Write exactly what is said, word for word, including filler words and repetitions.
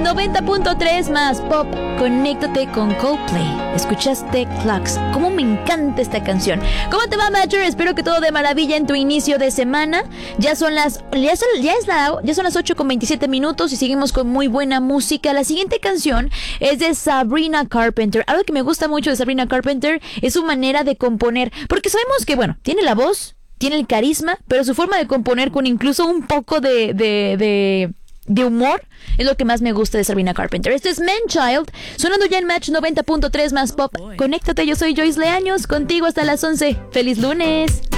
noventa punto tres más pop. Conéctate con Coldplay. Escuchaste Clocks. Cómo me encanta esta canción. ¿Cómo te va, Matcher? Espero que todo de maravilla en tu inicio de semana. Ya son las ya son, ya es la, ya son las ocho con veintisiete minutos y seguimos con muy buena música. La siguiente canción es de Sabrina Carpenter. Algo que me gusta mucho de Sabrina Carpenter es su manera de componer, porque sabemos que, bueno, tiene la voz, tiene el carisma, pero su forma de componer con incluso un poco de de, de de humor es lo que más me gusta de Sabrina Carpenter. Esto es Man-Child, sonando ya en Match noventa punto tres más pop. Conéctate, yo soy Joyce Leaños, contigo hasta las once. ¡Feliz lunes!